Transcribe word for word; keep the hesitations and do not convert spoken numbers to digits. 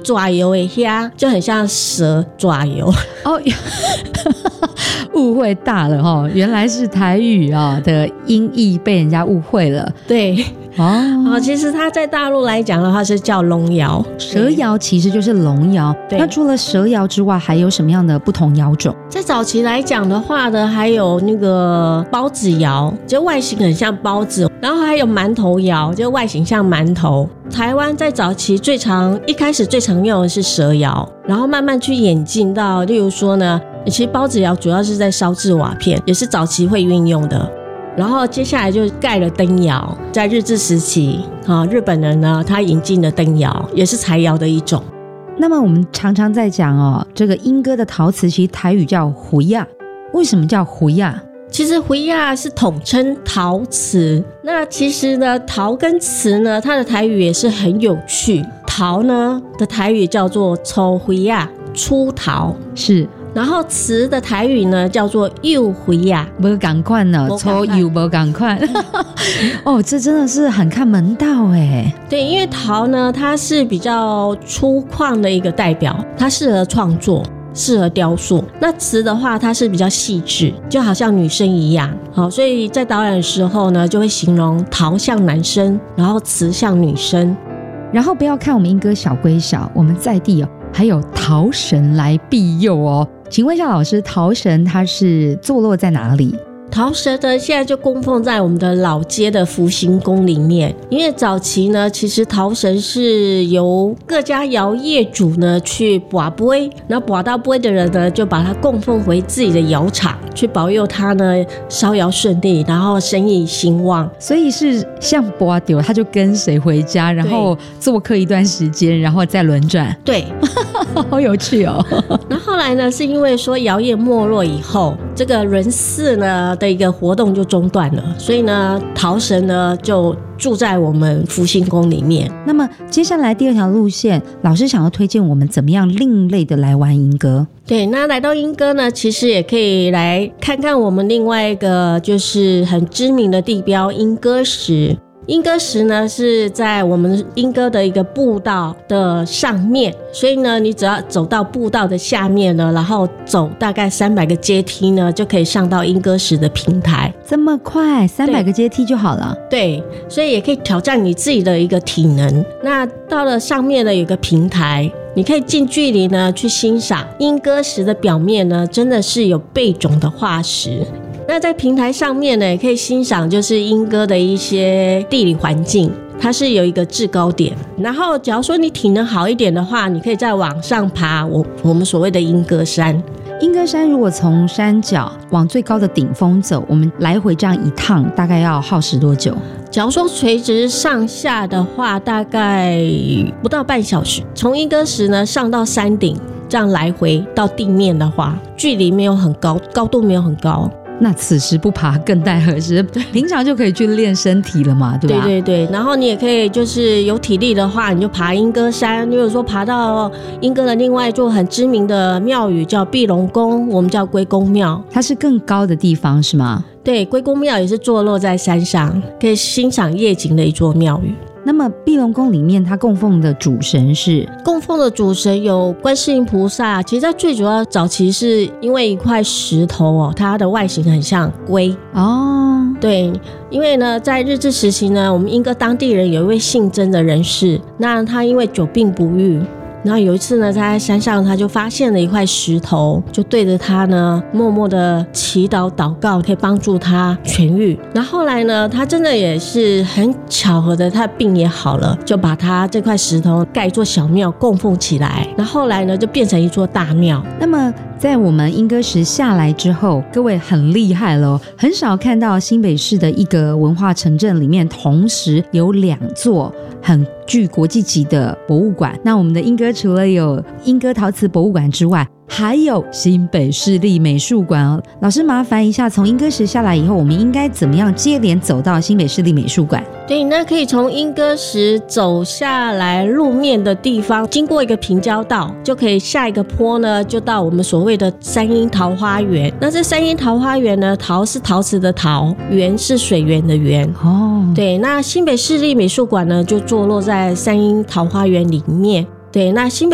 爪油的虾就很像蛇爪油哦。误会大了齁，原来是台语啊的音译被人家误会了。 对哦，其实它在大陆来讲的话是叫龙窑， 蛇窑其实就是龙窑。那除了蛇窑之外，还有什么样的不同窑种？ 在早期来讲的话呢，还有那个包子窑，就外形很像包子，然后还有馒头窑，就外形像馒头。台湾在早期最常一开始最常用的是蛇窑，然后慢慢去演进到，例如说呢，其实包子窑主要是在烧制瓦片，也是早期会运用的。然后接下来就盖了灯窑，在日治时期、啊、日本人呢他引进了灯窑，也是柴窑的一种。 那么我们常常在讲哦，这个莺歌的陶瓷其实台语叫胡亚，为什么叫胡亚？ 其实胡亚是统称陶瓷，那其实呢陶跟瓷呢它的台语也是很有趣。陶呢的台语叫做抽胡亚，出陶是，然后瓷的台语呢叫做釉回呀， 没赶快呢，抽釉没赶快。哦，这真的是很看门道哎。 对，因为陶呢，它是比较粗犷的一个代表，它适合创作，适合雕塑。那瓷的话，它是比较细致，就好像女生一样。好，所以在导览的时候呢，就会形容陶像男生，然后瓷像女生。 然后不要看我们莺歌小归小，我们在地哦，还有陶神来庇佑哦。请问一下老师，陶神它是坐落在哪里？ 陶神呢，现在就供奉在我们的老街的福星宫里面。因为早期呢，其实陶神是由各家窑业主呢去拔杯，然后拔到杯的人呢，就把它供奉回自己的窑厂，去保佑他呢烧窑顺利，然后生意兴旺。 所以是像拔丢，他就跟谁回家，然后做客一段时间，然后再轮转。 对， 好有趣哦。 那后来呢，是因为说窑业没落以后，这个人事呢的一个活动就中断了，所以呢，陶神呢就住在我们福星宫里面。 那么接下来第二条路线，老师想要推荐我们怎么样另类的来玩莺歌？ 对，那来到莺歌呢，其实也可以来看看我们另外一个就是很知名的地标莺歌石。莺歌石呢是在我们莺歌的一个步道的上面，所以呢你只要走到步道的下面呢，然后走大概三百个阶梯呢，就可以上到莺歌石的平台。 这么快三百个阶梯就好了？ 对，所以也可以挑战你自己的一个体能。那到了上面呢有个平台，你可以近距离呢去欣赏莺歌石的表面呢真的是有贝种的化石。那在平台上面呢，也可以欣赏就是莺歌的一些地理环境，它是有一个制高点。然后假如说你体能好一点的话，你可以再往上爬我我们所谓的莺歌山。 莺歌山如果从山脚往最高的顶峰走，我们来回这样一趟大概要耗时多久？ 假如说垂直上下的话，大概不到半小时。从莺歌石呢上到山顶，这样来回到地面的话，距离没有很高，高度没有很高。 那此时不爬更待何时？平常就可以去练身体了嘛，对吧？ 对对对，然后你也可以就是有体力的话，你就爬莺歌山。例如说爬到莺歌的另外一座很知名的庙宇叫碧龙宫，我们叫龟公庙， 它是更高的地方是吗？ 对，龟公庙也是坐落在山上，可以欣赏夜景的一座庙宇。 那么碧龙宫里面它供奉的主神是？ 供奉的主神有观世音菩萨。其实在最主要早期是因为一块石头哦，它的外形很像龟哦。对，因为呢在日治时期呢，我们莺歌当地人有一位姓曾的人士，那他因为久病不愈，然后有一次呢在山上他就发现了一块石头，就对着他呢默默的祈祷祷告，可以帮助他痊愈。然后后来呢他真的也是很巧合的，他的病也好了，就把他这块石头盖一座小庙供奉起来。然后后来呢就变成一座大庙。 那么在我们莺歌石下来之后，各位很厉害咯，很少看到新北市的一个文化城镇里面同时有两座很具国际级的博物馆。那我们的莺歌除了有莺歌陶瓷博物馆之外，还有新北市立美术馆哦。老师麻烦一下，从莺歌石下来以后，我们应该怎么样接连走到新北市立美术馆？ 对，那可以从莺歌石走下来路面的地方，经过一个平交道，就可以下一个坡呢，就到我们所谓的三鶯桃花源。那这三鶯桃花源呢，桃是陶瓷的陶，源是水源的源哦。对，那新北市立美术馆呢，就坐落在三鶯桃花源里面。对，那新北